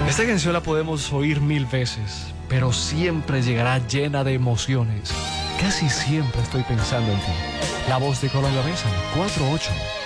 Esta canción la podemos oír 1000 veces, pero siempre llegará llena de emociones. Casi siempre estoy pensando en ti. La voz de Colombia Besa, 48.